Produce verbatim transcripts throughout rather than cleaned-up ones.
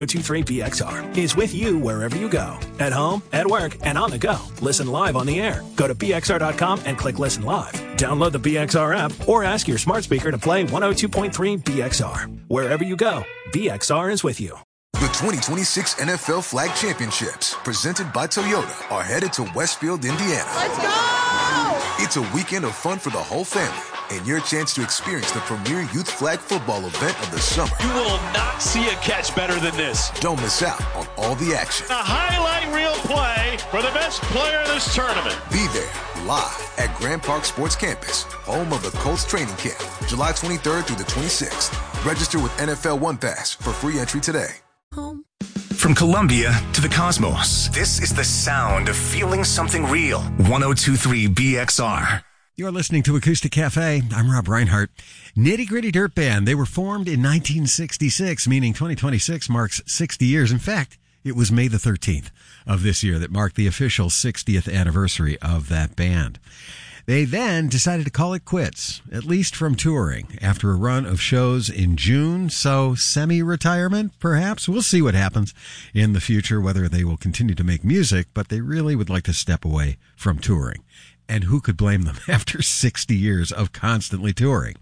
two three B X R is with you wherever you go. At home, at work, and on the go. Listen live on the air. Go to B X R dot com and click Listen Live. Download the B X R app or ask your smart speaker to play one oh two point three B X R. Wherever you go, B X R is with you. The twenty twenty-six N F L Flag Championships, presented by Toyota, are headed to Westfield, Indiana. Let's go! It's a weekend of fun for the whole family, and your chance to experience the premier youth flag football event of the summer. You will not see a catch better than this. Don't miss out on all the action. A highlight reel play for the best player in this tournament. Be there, live at Grand Park Sports Campus, home of the Colts training camp, July twenty-third through the twenty-sixth. Register with N F L One Pass for free entry today. Home. From Columbia to the cosmos, this is the sound of feeling something real. one oh two point three B X R. You're listening to Acoustic Cafe. I'm Rob Reinhart. Nitty Gritty Dirt Band. They were formed in nineteen sixty-six, meaning twenty twenty-six marks sixty years. In fact, it was May the thirteenth of this year that marked the official sixtieth anniversary of that band. They then decided to call it quits, at least from touring, after a run of shows in June. So semi-retirement, perhaps. We'll see what happens in the future, whether they will continue to make music, but they really would like to step away from touring. And who could blame them after sixty years of constantly touring?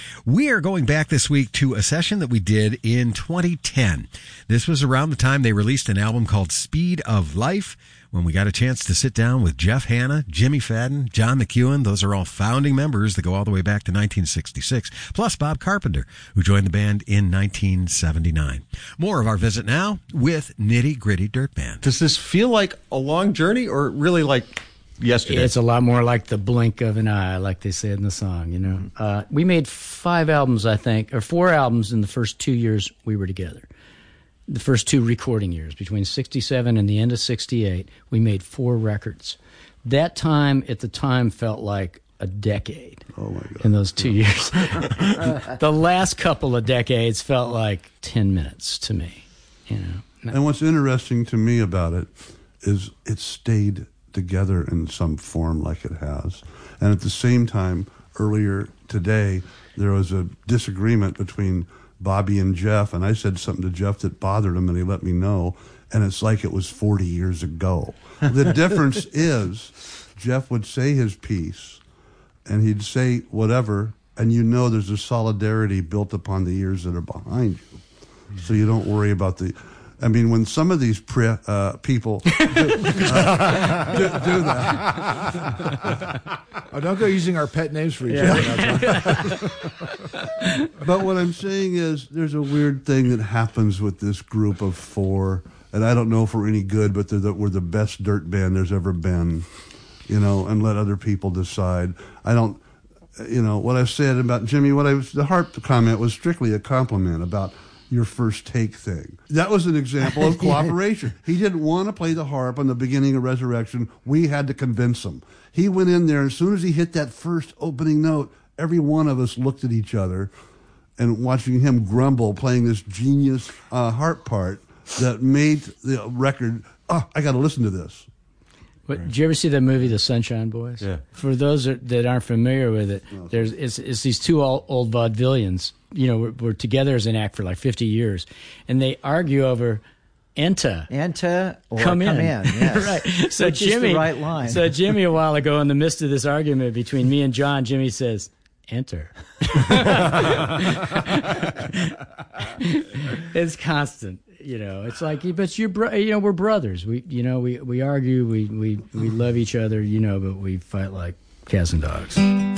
We are going back this week to a session that we did in twenty ten. This was around the time they released an album called Speed of Life, when we got a chance to sit down with Jeff Hanna, Jimmy Fadden, John McEuen. Those are all founding members that go all the way back to nineteen sixty-six, plus Bob Carpenter, who joined the band in nineteen seventy-nine. More of our visit now with Nitty Gritty Dirt Band. Does this feel like a long journey or really like yesterday? It's a lot more like the blink of an eye, like they said in the song, you know. Uh, we made five albums, I think, or four albums in the first two years we were together. The first two recording years, between sixty-seven and the end of sixty-eight, we made four records. That time, at the time, felt like a decade. Oh, my God. In those two years. The last couple of decades felt like ten minutes to me, you know. And what's interesting to me about it is it stayed together in some form like it has. And at the same time, earlier today, there was a disagreement between Bobby and Jeff, and I said something to Jeff that bothered him, and he let me know, and it's like it was forty years ago. The difference is Jeff would say his piece, and he'd say whatever, and you know there's a solidarity built upon the years that are behind you, so you don't worry about the... I mean, when some of these pre, uh, people do, uh, do, do that. Oh, don't go using our pet names for each yeah. other. But what I'm saying is there's a weird thing that happens with this group of four, and I don't know if we're any good, but they're the, we're the best dirt band there's ever been, you know, and let other people decide. I don't, you know, what I've said about Jimmy, what I was, the harp comment was strictly a compliment about your first take thing. That was an example of cooperation. He didn't want to play the harp on the beginning of Resurrection. We had to convince him. He went in there, as soon as he hit that first opening note, every one of us looked at each other and watching him grumble, playing this genius uh, harp part that made the record, oh, I got to listen to this. But, did you ever see that movie, The Sunshine Boys? Yeah. For those that, that aren't familiar with it, no, there's it's, it's these two old, old vaudevillians. You know, we're, we're together as an act for like fifty years, and they argue over enter, enter, or come, come in. in. Yes. Right. So Which Jimmy, is the right line. So Jimmy, a while ago, in the midst of this argument between me and John, Jimmy says, "Enter." It's constant. You know, it's like, but you're, bro- you know, we're brothers. We, you know, we, we argue, we, we, we love each other, you know, but we fight like cats and dogs.